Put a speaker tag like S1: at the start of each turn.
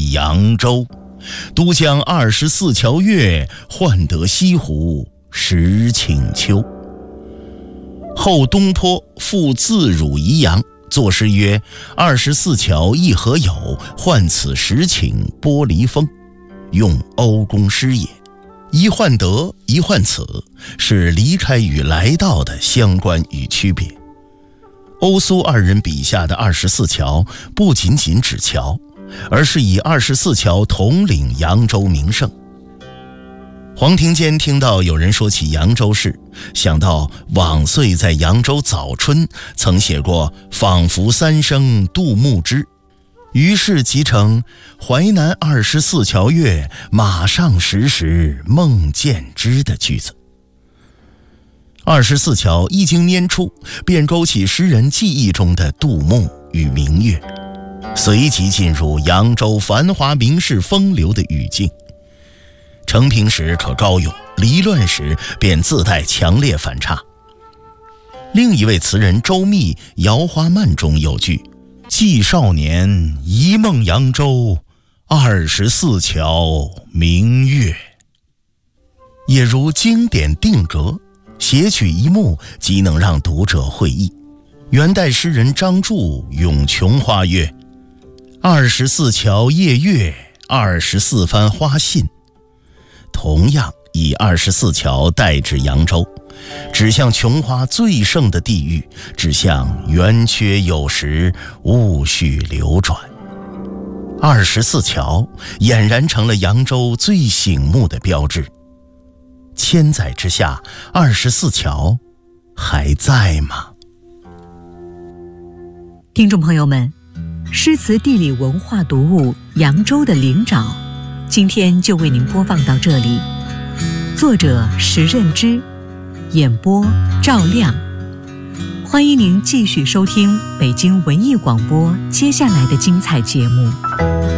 S1: 扬州。都将24桥月，换得西湖十顷秋。后东坡复自汝宜阳，作诗曰：24桥一何有，换此十顷玻璃风。用欧公诗也。一换得，一换此，是离开与来到的相关与区别。欧苏二人笔下的24桥不仅仅指桥，而是以24桥统领扬州名胜。黄庭坚听到有人说起扬州市，想到往岁在扬州早春曾写过仿佛三生杜牧之，于是即成淮南24桥月，马上时时梦见之的句子。24桥一经拈出，便勾起诗人记忆中的杜牧与明月，随即进入扬州繁华名士风流的语境。成平时可高咏，离乱时便自带强烈反差。另一位词人周密《摇花漫》中有句：寄少年一梦扬州，24桥明月。也如经典定格，写取一幕即能让读者会意。元代诗人张著咏琼花曰：24桥夜月，24番花信。同样以24桥代指扬州，指向琼花最盛的地域，指向圆缺有时，物序流转。24桥俨然成了扬州最醒目的标志。千载之下，24桥还在吗？
S2: 听众朋友们，诗词地理文化读物《扬州的灵沼》今天就为您播放到这里。作者石任之，演播赵亮。欢迎您继续收听北京文艺广播接下来的精彩节目。